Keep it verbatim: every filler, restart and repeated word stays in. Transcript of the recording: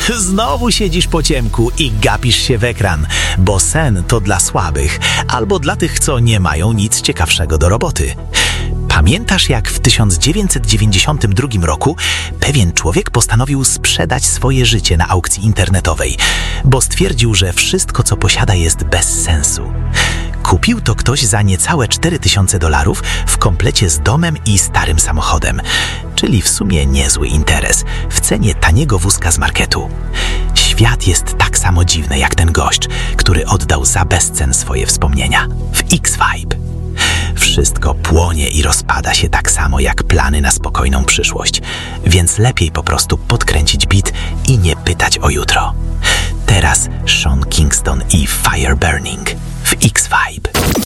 Znowu siedzisz po ciemku i gapisz się w ekran, bo sen to dla słabych albo dla tych, co nie mają nic ciekawszego do roboty. Pamiętasz, jak w tysiąc dziewięćset dziewięćdziesiątym drugim roku pewien człowiek postanowił sprzedać swoje życie na aukcji internetowej, bo stwierdził, że wszystko, co posiada, jest bez sensu. Kupił to ktoś za niecałe cztery tysiące dolarów w komplecie z domem i starym samochodem, czyli w sumie niezły interes w cenie taniego wózka z marketu. Świat jest tak samo dziwny jak ten gość, który oddał za bezcen swoje wspomnienia w X-Vibe. Wszystko płonie i rozpada się tak samo jak plany na spokojną przyszłość, więc lepiej po prostu podkręcić bit i nie pytać o jutro. Teraz Sean Kingston i Fire Burning w X-Vibe.